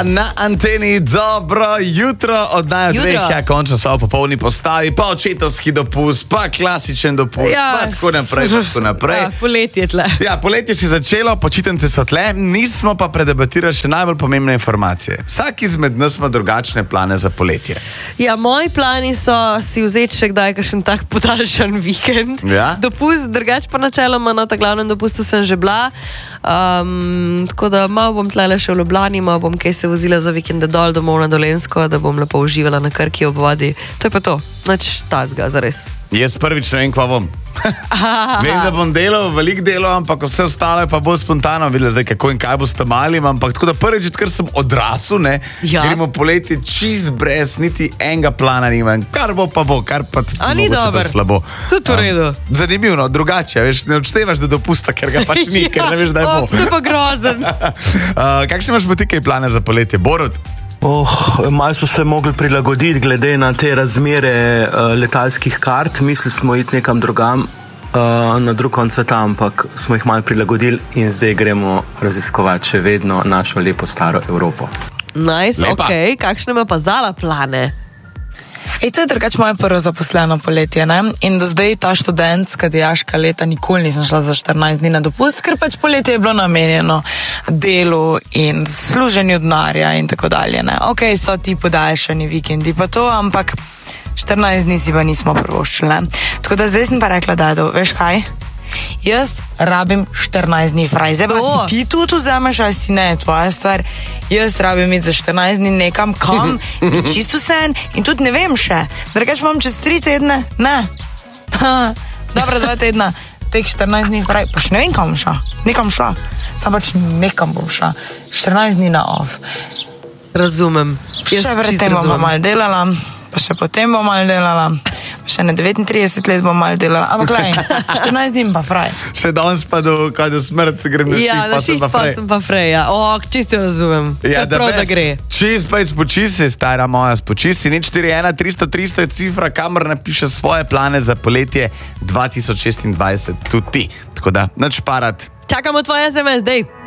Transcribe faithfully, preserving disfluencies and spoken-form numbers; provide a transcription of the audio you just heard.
na anteni, dobro jutro, od naj dveh, ja, končno so v popolni postavi, pa očetovski dopust, pa klasičen dopust, ja. pa tako naprej, pa tako naprej. Ja, poletje tle. Ja, poletje si začelo, počitnice so tle, nismo pa predebatirali še najbolj pomembne informacije. Vsak izmed nas ima drugačne plane za poletje. Ja, moji plani so si vzeti še kdaj kakšen tak podaljšan vikend. Ja? Dopust, drugač pa načeloma na ta glavnem dopustu sem že bila. Um, tako da malo bom tlele še v Ljubljani, malo bom kaj se vozila za vikende dol domov na Dolenjsko, da bom lepo uživala na Krki ob vodi. To je pa to. Nič tacga, zares. Jaz prvič ne vem, kva bom. Vem, da bom delal, veliko delal, ampak vse ostalo je pa bolj spontano. Videla zdaj, kako in kaj boste mali, ampak tako da prvič, ker sem odrasel, ne, ja. gremo poleti čist brez, niti enega plana nimam. Kar bo pa bo, kar pa A ni dober. Slabo. Tudi v redu. Um, zanimivo, no, drugače, veš, ne odštevaš do dopusta, ker ga pač ni, ker ne veš, da je bo. Oh, to je pa grozen. uh, kakšne imaš pa ti kaj plane za poletje, Borut? Oh, malo so se mogli prilagoditi glede na te razmere uh, letalskih kart. Mislili smo iti nekam drugam, uh, na drug konec sveta, ampak smo jih malo prilagodili in zdaj gremo raziskovati še vedno našo lepo staro Evropo. Nice, ok. Kakšne ima pa zdala plane? Ej, to je drugače moje prvo zaposleno poletje, ne? In do zdaj ta študentska dijaška leta nikoli nisem šla za štirinajst dni na dopust, ker pač poletje je bilo namenjeno delu in služenju denarja in tako dalje, ne? Ok, so ti podaljšani vikendi pa to, ampak štirinajst dni si pa nismo prvoščili, ne? Tako da zdaj sem pa rekla, da je, veš kaj? Jaz rabim štirinajst dni fraj. Zdaj pa si ti tudi vzameš, ali si ne, tvoja stvar. Jaz rabim iti za štirinajst dni nekam, kam, in čisto sen, in tudi ne vem še. Drugač imam čez tri tedne, ne. Dobro, dva tedna, teh štirinajst dni fraj, pa še ne vem, kam bom šla. Nekam šla, sam pač nekam bom šla. štirinajst dni na off. Razumem. Še predtem bom malo delala, pa še potem bom malo delala. Še ne devetintrideset let bom malo delala, ampak glej, štirinajst dni pa fraj. Še danes pa do, kaj do smrt grem na ših, ja, pa sem pa frej. Ja, sem pa frej, ja. O, čisto razumem. Ja, da prav, da gre. Čist pa je spočisi, stara moja, spočisi. nič štiri ena tristo tristo je cifra, kamor napiše svoje plane za poletje dva tisoč šestindvajset, tudi ti. Tako da, nič parat. Čakamo tvoje es em es, dej.